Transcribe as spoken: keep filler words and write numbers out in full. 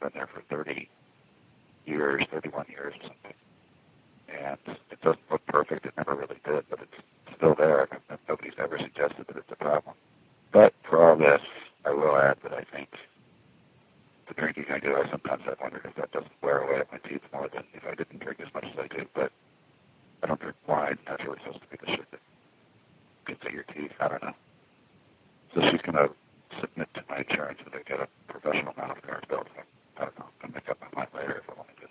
been there for thirty years, thirty-one years or something. And it doesn't look perfect. It never really did, but it's still there. And nobody's ever suggested that it's a problem. But for all this, I will add that I think the drinking I do, I sometimes have wondered if that doesn't wear away at my teeth more than if I didn't drink as much as I do. But I don't drink wine. That's really supposed to be the shit that gets at your teeth. I don't know. So she's going to submit to my insurance that I get a professional mouth guard built. I don't know. I'll make up my mind later if I want to do